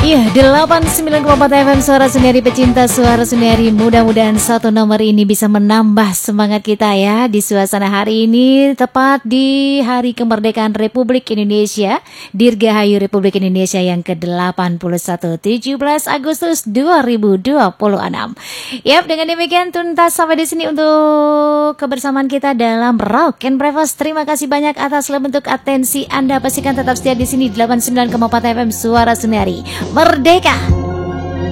Iya, 89,4 FM Suara Sendiri, pecinta Suara Sendiri. Mudah-mudahan satu nomor ini bisa menambah semangat kita ya di suasana hari ini, tepat di Hari Kemerdekaan Republik Indonesia, Dirgahayu Republik Indonesia yang ke-81, 17 Agustus 2026. Yap, dengan demikian tuntas sampai di sini untuk kebersamaan kita dalam Rock and Breakfast. Terima kasih banyak atas bentuk atensi Anda. Pastikan tetap setia di sini 89,4 FM Suara Sendiri. Merdeka!